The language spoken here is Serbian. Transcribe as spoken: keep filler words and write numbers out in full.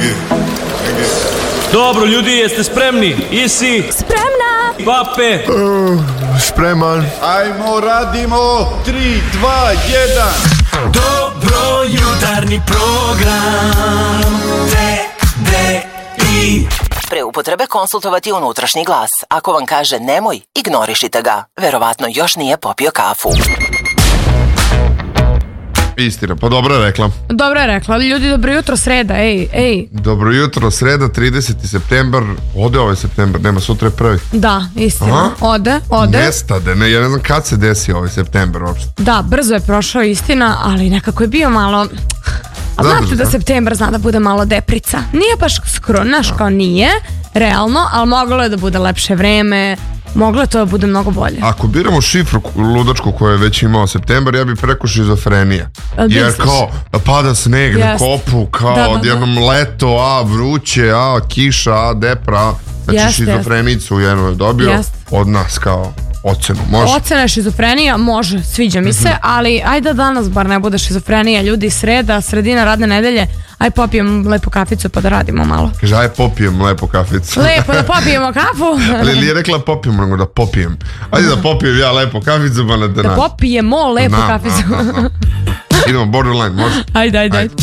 you. Thank you. Dobro, ljudi, jeste spremni? Isi? Spremna! Pape? Uh, spreman. Ajmo, radimo. Tri, dva, jedan. Dobro jutarnji program. T D I. Pre upotrebe konsultovati unutrašnji glas. Ako vam kaže nemoj, ignorišite ga. Verovatno još nije popio kafu. Istina, pa dobro je rekla. Dobro je rekla, ljudi, dobro jutro, sreda, ej, ej. Dobro jutro, sreda, trideseti septembar. Ode ovaj septembar, nema, sutra je prvi. Da, istina, Aha. ode, ode. Nestade, ne, ja ne znam kad se desi ovaj septembar uopšte. Da, brzo je prošao, istina, ali nekako je bio malo... A Zabrzo, znate da da. septembar zna da bude malo deprica. Nije baš skoro, znaš kao nije, realno, ali moglo je da bude lepše vreme, moglo je to da bude mnogo bolje. Ako biramo šifru ludačku koju je već imao septembar, ja bih preko šizofrenija. A, Jer misliš? kao pada sneg na Jeste. kopu, kao Da, da, da. odjednom leto, a vruće, a kiša, a depra, a. Znači Jeste, šizofrenicu jednu je dobio Jeste. od nas kao ocenu. Može? Ocena je šizofrenija, može, sviđa mi se, ali ajde da danas bar ne bude šizofrenija, ljudi, sreda, sredina radne nedelje, aj popijem lepu kaficu pa da radimo malo. Kaže, aj popijem lepo kaficu. Lepo da popijemo kafu. Ali li je rekla popijem, nego da popijem. Ajde da popijem ja lepo kaficu, pa na te Da popijemo lepu Na, kaficu. na, na, na. Idemo borderline, može? Ajde, ajde, ajde. Ajde.